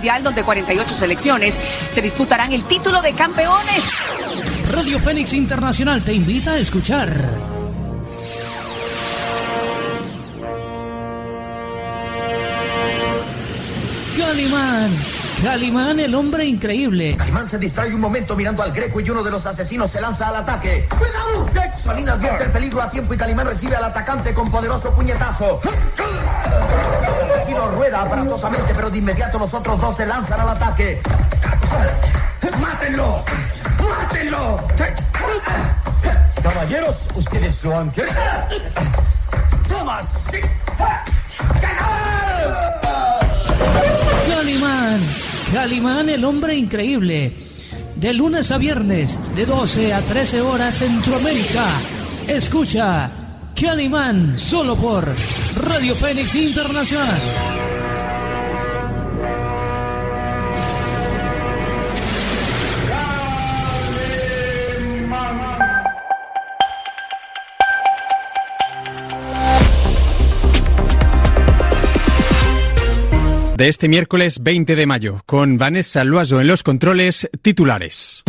mundial donde 48 selecciones se disputarán el título de campeones. Radio Fénix Internacional te invita a escuchar Calimán, el hombre increíble. Calimán se distrae un momento mirando al Greco y uno de los asesinos se lanza al ataque. ¡Cuidado! Salina advierte el peligro a tiempo y Calimán recibe al atacante con poderoso puñetazo. El asesino rueda aparatosamente, pero de inmediato los otros dos se lanzan al ataque. ¡Mátenlo! ¡Mátenlo! Caballeros, ustedes lo han querido. ¡Tomas! Calimán, el hombre increíble. De lunes a viernes, de 12 a 13 horas Centroamérica. Escucha Calimán solo por Radio Fénix Internacional. De este miércoles 20 de mayo, con Vanessa Loazo en los controles, titulares.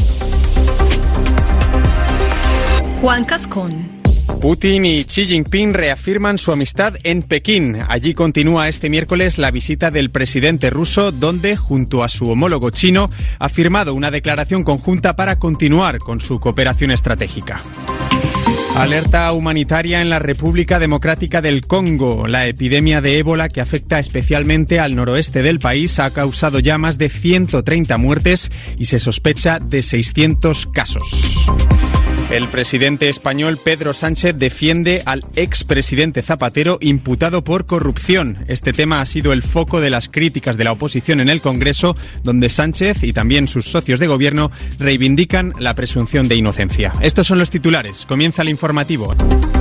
Juan Cascón. Putin y Xi Jinping reafirman su amistad en Pekín. Allí continúa este miércoles la visita del presidente ruso, donde, junto a su homólogo chino, ha firmado una declaración conjunta para continuar con su cooperación estratégica. Alerta humanitaria en la República Democrática del Congo. La epidemia de ébola, que afecta especialmente al noroeste del país, ha causado ya más de 130 muertes y se sospecha de 600 casos. El presidente español Pedro Sánchez defiende al expresidente Zapatero imputado por corrupción. Este tema ha sido el foco de las críticas de la oposición en el Congreso, donde Sánchez y también sus socios de gobierno reivindican la presunción de inocencia. Estos son los titulares. Comienza el informativo.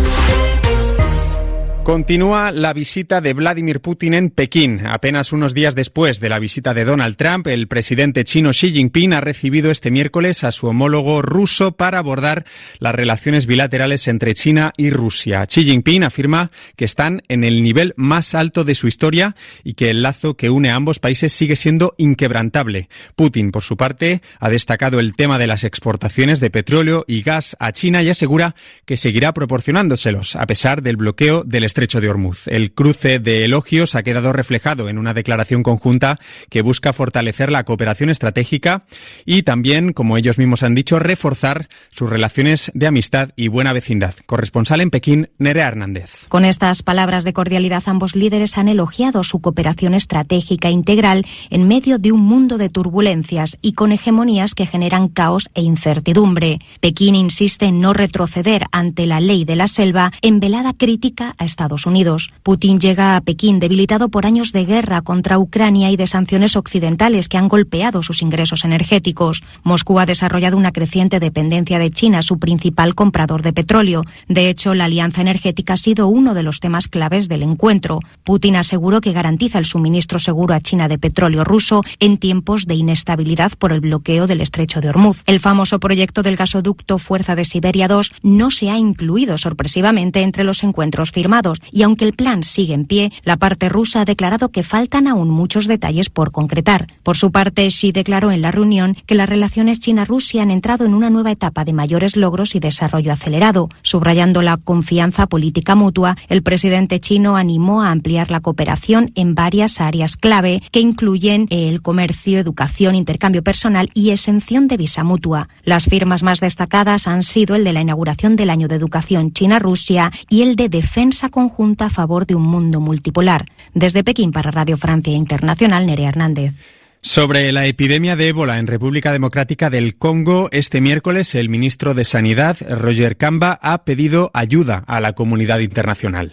Continúa la visita de Vladimir Putin en Pekín. Apenas unos días después de la visita de Donald Trump, el presidente chino Xi Jinping ha recibido este miércoles a su homólogo ruso para abordar las relaciones bilaterales entre China y Rusia. Xi Jinping afirma que están en el nivel más alto de su historia y que el lazo que une a ambos países sigue siendo inquebrantable. Putin, por su parte, ha destacado el tema de las exportaciones de petróleo y gas a China y asegura que seguirá proporcionándoselos, a pesar del bloqueo del Estrecho de Hormuz. El cruce de elogios ha quedado reflejado en una declaración conjunta que busca fortalecer la cooperación estratégica y también, como ellos mismos han dicho, reforzar sus relaciones de amistad y buena vecindad. Corresponsal en Pekín, Nerea Hernández. Con estas palabras de cordialidad, ambos líderes han elogiado su cooperación estratégica integral en medio de un mundo de turbulencias y con hegemonías que generan caos e incertidumbre. Pekín insiste en no retroceder ante la ley de la selva en velada crítica a Estados Unidos. Putin llega a Pekín debilitado por años de guerra contra Ucrania y de sanciones occidentales que han golpeado sus ingresos energéticos. Moscú ha desarrollado una creciente dependencia de China, su principal comprador de petróleo. De hecho, la alianza energética ha sido uno de los temas claves del encuentro. Putin aseguró que garantiza el suministro seguro a China de petróleo ruso en tiempos de inestabilidad por el bloqueo del Estrecho de Hormuz. El famoso proyecto del gasoducto Fuerza de Siberia 2 no se ha incluido sorpresivamente entre los encuentros firmados. Y aunque el plan sigue en pie, la parte rusa ha declarado que faltan aún muchos detalles por concretar. Por su parte, Xi declaró en la reunión que las relaciones China-Rusia han entrado en una nueva etapa de mayores logros y desarrollo acelerado. Subrayando la confianza política mutua, el presidente chino animó a ampliar la cooperación en varias áreas clave que incluyen el comercio, educación, intercambio personal y exención de visa mutua. Las firmas más destacadas han sido el de la inauguración del Año de Educación China-Rusia y el de defensa conjunta a favor de un mundo multipolar. Desde Pekín para Radio Francia Internacional, Nerea Hernández. Sobre la epidemia de ébola en República Democrática del Congo, este miércoles el ministro de Sanidad, Roger Kamba, ha pedido ayuda a la comunidad internacional.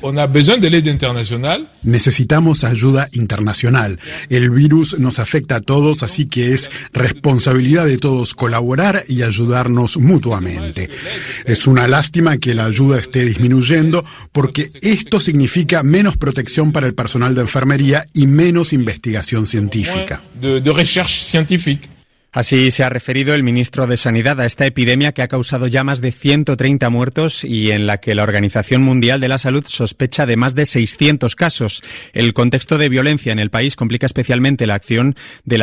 Necesitamos ayuda internacional. El virus nos afecta a todos, así que es responsabilidad de todos colaborar y ayudarnos mutuamente. Es una lástima que la ayuda esté disminuyendo, porque esto significa menos protección para el personal de enfermería y menos investigación científica. De recherche científica. Así se ha referido el ministro de Sanidad a esta epidemia que ha causado ya más de 130 muertos y en la que la Organización Mundial de la Salud sospecha de más de 600 casos. El contexto de violencia en el país complica especialmente la acción de la